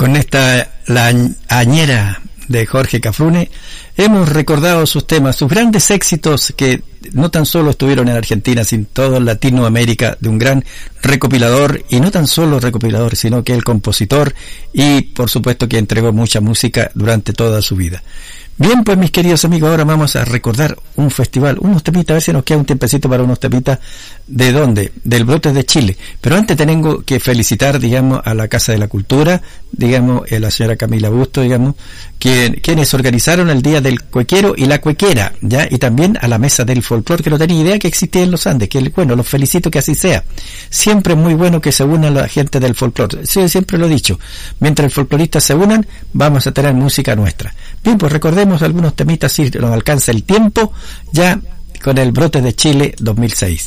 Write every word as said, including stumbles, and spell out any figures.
Con esta la añera de Jorge Cafrune hemos recordado sus temas, sus grandes éxitos que no tan solo estuvieron en Argentina, sino en toda Latinoamérica, de un gran recopilador, y no tan solo recopilador, sino que el compositor y por supuesto que entregó mucha música durante toda su vida. Bien, pues mis queridos amigos, ahora vamos a recordar un festival, unos temitas, a ver si nos queda un tiempecito para unos temitas. ¿De dónde? Del Brotes de Chile. Pero antes tengo que felicitar, digamos, a la Casa de la Cultura, digamos, a la señora Camila Busto, digamos, quien, quienes organizaron el Día del Cuequero y la Cuequera, ¿ya? Y también a la Mesa del Folclor, que no tenía idea que existía en los Andes, que bueno, los felicito que así sea. Siempre es muy bueno que se una la gente del folclor. Sí, siempre lo he dicho. Mientras los folcloristas se unan, vamos a tener música nuestra. Bien, pues recordemos algunos temitas si nos alcanza el tiempo, ya con el Brotes de Chile dos mil seis.